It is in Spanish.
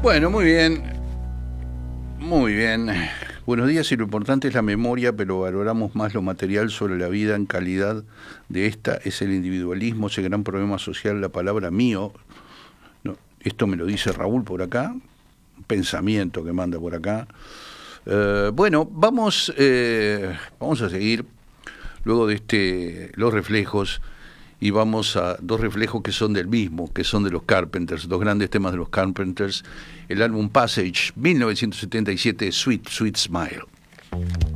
Bueno, muy bien. Muy bien. Buenos días, y lo importante es la memoria, pero valoramos más lo material sobre la vida en calidad de esta. Es el individualismo, ese gran problema social, la palabra mío. No, esto me lo dice Raúl por acá, un pensamiento que manda por acá. Bueno, vamos a seguir luego de los reflejos, y vamos a dos reflejos que son del mismo, que son de los Carpenters, dos grandes temas de los Carpenters, el álbum Passage, 1977, Sweet, Sweet Smile.